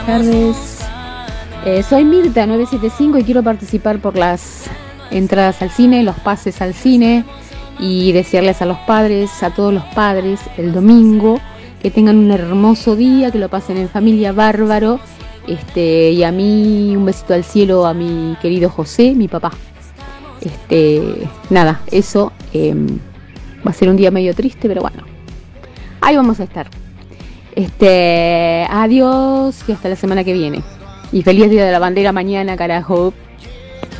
Buenas tardes. Soy Mirta 975 y quiero participar por las entradas al cine, los pases al cine y desearles a los padres, a todos los padres, el domingo, que tengan un hermoso día, que lo pasen en familia bárbaro. Y a mí un besito al cielo a mi querido José, mi papá. Nada, eso va a ser un día medio triste, pero bueno, ahí vamos a estar. Adiós y hasta la semana que viene. Y feliz día de la bandera mañana, carajo.